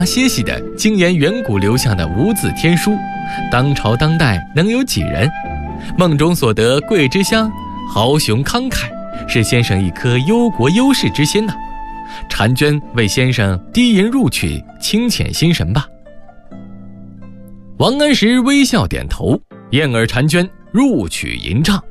歇息的精研远古留下的无字天书，当朝当代能有几人？梦中所得桂枝香，豪雄慷慨，是先生一颗忧国忧世之心呐。婵娟为先生低吟入曲，清浅心神吧。王安石微笑点头，燕儿婵娟入曲吟唱。